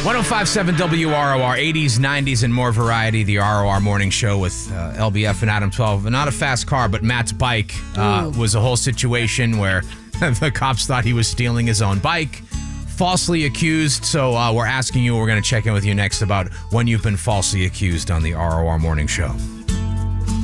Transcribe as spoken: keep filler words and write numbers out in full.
one oh five point seven W R O R, eighties, nineties, and more variety. The R O R Morning Show with uh, L B F and Adam twelve. Not a fast car, but Matt's bike uh, was a whole situation where the cops thought he was stealing his own bike. Falsely accused. So uh, we're asking you, we're going to check in with you next about when you've been falsely accused on the R O R Morning Show.